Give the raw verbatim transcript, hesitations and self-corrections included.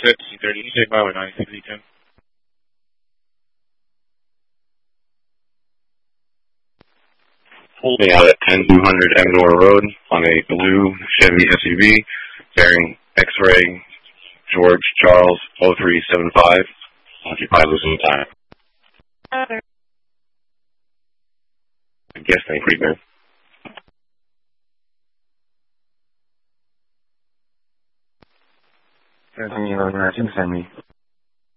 set C thirty, you take by with nine six eight ten. Pull me out at ten two hundred Amador Road on a blue Chevy S U V, bearing X-ray George Charles oh three seven five, occupied Lucent time. I guess they pretty good. Anthony, you're going to send me.